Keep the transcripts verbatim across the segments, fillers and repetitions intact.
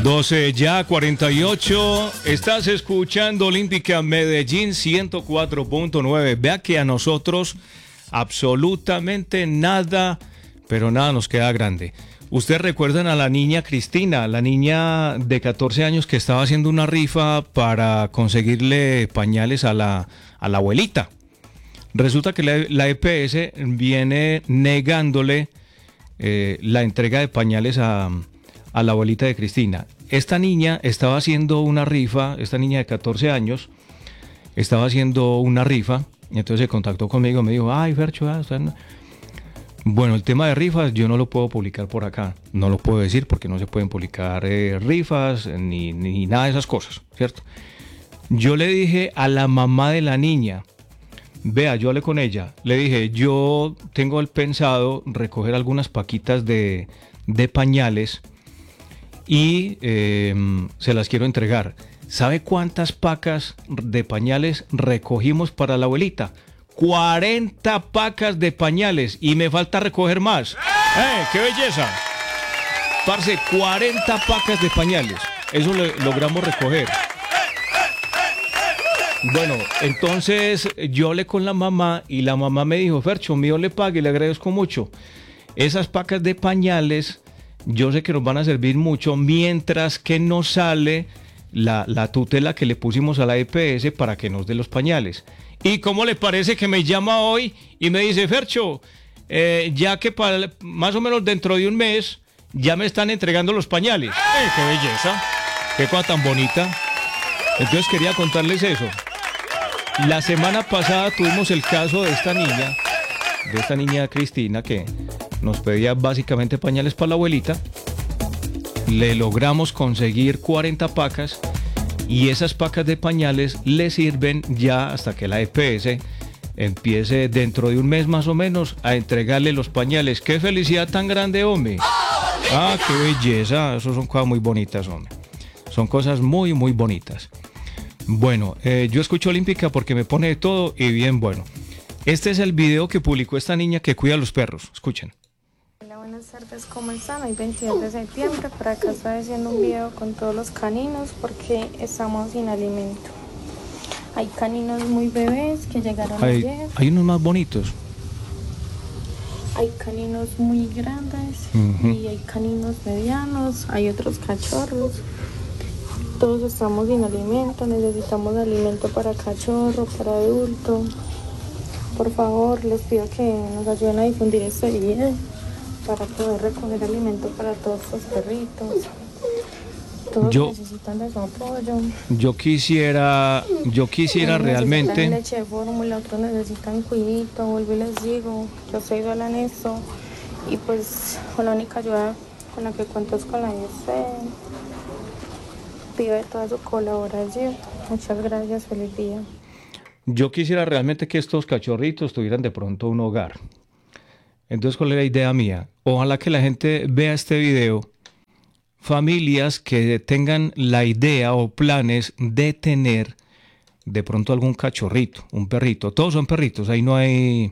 doce ya, cuarenta y ocho. Estás escuchando Olímpica Medellín ciento cuatro punto nueve. Vea que a nosotros absolutamente nada, pero nada nos queda grande. Ustedes recuerdan a la niña Cristina, la niña de catorce años que estaba haciendo una rifa para conseguirle pañales a la, a la abuelita. Resulta que la, la E P S viene negándole eh, la entrega de pañales a, a la abuelita de Cristina. Esta niña estaba haciendo una rifa, esta niña de catorce años, estaba haciendo una rifa, y entonces se contactó conmigo, me dijo, ay, Fercho, ah, usted no... Bueno, el tema de rifas yo no lo puedo publicar por acá, no lo puedo decir porque no se pueden publicar eh, rifas ni, ni nada de esas cosas, ¿cierto? Yo le dije a la mamá de la niña, vea, yo hablé con ella, le dije, yo tengo el pensado recoger algunas paquitas de, de pañales y eh, se las quiero entregar. ¿Sabe cuántas pacas de pañales recogimos para la abuelita? cuarenta pacas de pañales y me falta recoger más. ¡Eh, qué belleza! Parce, cuarenta pacas de pañales. Eso lo logramos recoger. Bueno, entonces yo hablé con la mamá y la mamá me dijo, Fercho, mío le pague, le agradezco mucho. Esas pacas de pañales yo sé que nos van a servir mucho mientras que nos sale la, la tutela que le pusimos a la E P S para que nos dé los pañales. ¿Y cómo le parece que me llama hoy y me dice, Fercho, eh, ya que para, más o menos dentro de un mes ya me están entregando los pañales? ¡Eh, qué belleza! ¡Qué cosa tan bonita! Entonces quería contarles eso. La semana pasada tuvimos el caso de esta niña, de esta niña Cristina, que nos pedía básicamente pañales para la abuelita. Le logramos conseguir cuarenta pacas y esas pacas de pañales le sirven ya hasta que la E P S empiece dentro de un mes más o menos a entregarle los pañales. ¡Qué felicidad tan grande, hombre! ¡Ah, qué belleza! Eso son cosas muy bonitas, hombre. Son cosas muy, muy bonitas. Bueno, eh, yo escucho Olímpica porque me pone de todo y bien bueno. Este es el video que publicó esta niña que cuida a los perros. Escuchen. Hola, buenas tardes, ¿cómo están? Hoy veintidós de septiembre, por acá estoy haciendo un video con todos los caninos porque estamos sin alimento. Hay caninos muy bebés que llegaron Hay, ayer. hay unos más bonitos. Hay caninos muy grandes Uh-huh. y hay caninos medianos, hay otros cachorros. Todos estamos sin alimento, necesitamos alimento para cachorro, para adulto. Por favor, les pido que nos ayuden a difundir este video para poder recoger alimento para todos estos perritos. Todos Yo- necesitan de su apoyo. Yo quisiera, yo quisiera Unos realmente... necesitan leche de fórmula, otros necesitan cuidito, vuelvo y les digo, yo soy sola en esto y pues con la única ayuda con la que cuento es con la de usted. Pido de toda su colaboración. Muchas gracias, feliz día. Yo quisiera realmente que estos cachorritos tuvieran de pronto un hogar. Entonces, ¿cuál es la idea mía? Ojalá que la gente vea este video. Familias que tengan la idea o planes de tener de pronto algún cachorrito, un perrito. Todos son perritos, ahí no hay...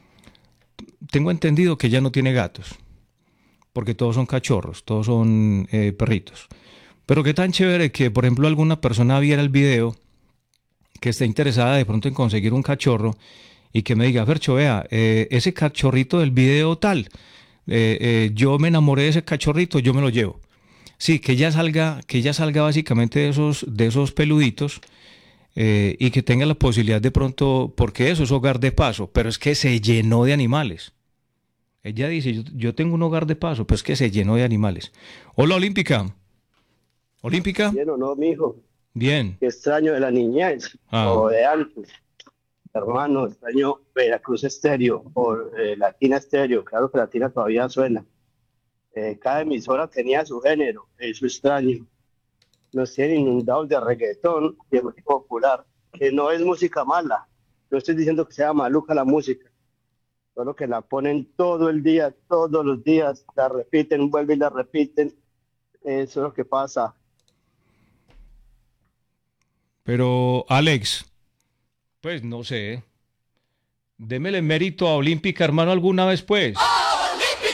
Tengo entendido que ya no tiene gatos, porque todos son cachorros, todos son eh, perritos. Pero qué tan chévere que, por ejemplo, alguna persona viera el video, que esté interesada de pronto en conseguir un cachorro y que me diga, Fercho, vea, eh, ese cachorrito del video tal, eh, eh, yo me enamoré de ese cachorrito, yo me lo llevo. Sí, que ya salga, que ya salga básicamente de esos, de esos peluditos eh, y que tenga la posibilidad de pronto, porque eso es hogar de paso, pero es que se llenó de animales. Ella dice, yo, yo tengo un hogar de paso, pero es que se llenó de animales. Hola, Olímpica. Olímpica. Bien o no, mijo. Bien. Qué extraño de la niñez Ah. o de antes. Hermano, extraño Veracruz Estéreo o eh, Latina Estéreo. Claro que Latina todavía suena. Eh, cada emisora tenía su género, eso extraño. Nos tienen inundados de reggaetón, de música popular, que no es música mala. No estoy diciendo que sea maluca la música, solo que la ponen todo el día, todos los días, la repiten, vuelven y la repiten. Eso es lo que pasa. Pero, Alex, pues no sé. Démele mérito a Olímpica, hermano, alguna vez, pues. ¡Olímpica!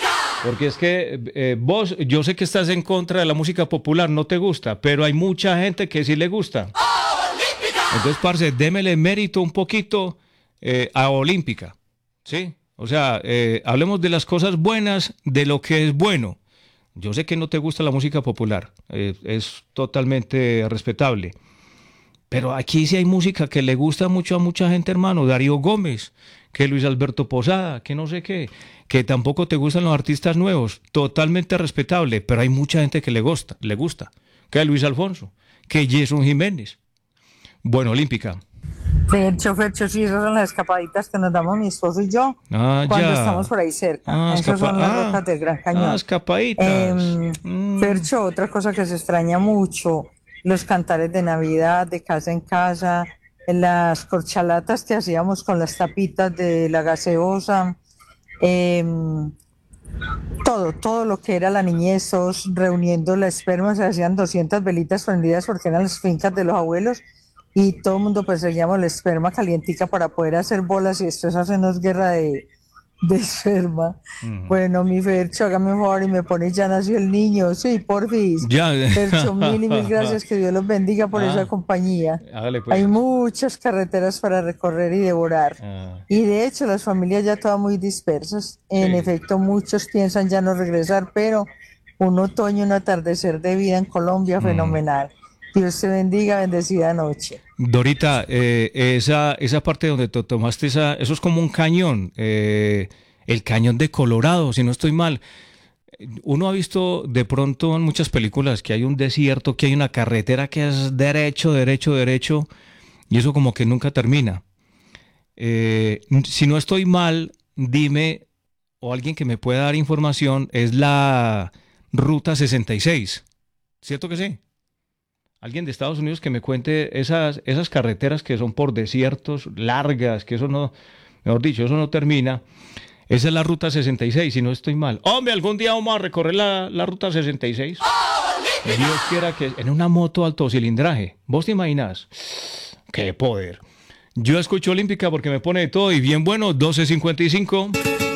Porque es que eh, vos, yo sé que estás en contra de la música popular, no te gusta, pero hay mucha gente que sí le gusta. Entonces, parce, démele mérito un poquito eh, a Olímpica, ¿sí? O sea, eh, hablemos de las cosas buenas, de lo que es bueno. Yo sé que no te gusta la música popular, eh, es totalmente respetable. Pero aquí sí hay música que le gusta mucho a mucha gente, hermano. Darío Gómez, que Luis Alberto Posada, que no sé qué, que tampoco te gustan los artistas nuevos. Totalmente respetable, pero hay mucha gente que le gusta, le gusta. Que Luis Alfonso, que Jason Jiménez. Bueno, Olímpica. Fercho, Fercho, sí, esas son las escapaditas que nos damos mi esposo y yo Ah, cuando ya. estamos por ahí cerca. Ah, Esas escapa- son las ah, rocas del Gran Cañón. ah, escapaditas. Em, Mm. Fercho, otra cosa que se extraña mucho, los cantares de Navidad, de casa en casa, las corchalatas que hacíamos con las tapitas de la gaseosa, em, todo, todo lo que era la niñez, todos reuniendo la esperma, se hacían doscientas velitas prendidas porque eran las fincas de los abuelos y todo el mundo perseguíamos la esperma calientica para poder hacer bolas y después hacernos guerra de, de esperma. Mm. Bueno, mi Fercho, hágame un favor y me pone, ya nació el niño, sí, porfis. Ya. Fercho, mil y mil gracias, que Dios los bendiga por Ah. esa compañía. Hágale, pues. Hay muchas carreteras para recorrer y devorar. Ah. Y de hecho, las familias ya todas muy dispersas. En Sí. efecto, muchos piensan ya no regresar, pero un otoño, un atardecer de vida en Colombia Mm. fenomenal. Dios te bendiga, bendecida noche. Dorita, eh, esa, esa parte donde te tomaste esa, eso es como un cañón, eh, el cañón de Colorado, si no estoy mal. Uno ha visto de pronto en muchas películas que hay un desierto, que hay una carretera que es derecho, derecho, derecho, y eso como que nunca termina. Eh, si no estoy mal, dime, o alguien que me pueda dar información, es la Ruta sesenta y seis, ¿cierto que sí? Alguien de Estados Unidos que me cuente esas, esas carreteras que son por desiertos, largas, que eso no, mejor dicho, eso no termina. Esa es la Ruta sesenta y seis, si no estoy mal. Hombre, algún día vamos a recorrer la, la Ruta sesenta y seis. Dios quiera que en una moto alto cilindraje. ¿Vos te imaginas? ¡Qué poder! Yo escucho Olímpica porque me pone de todo y bien bueno, doce cincuenta y cinco.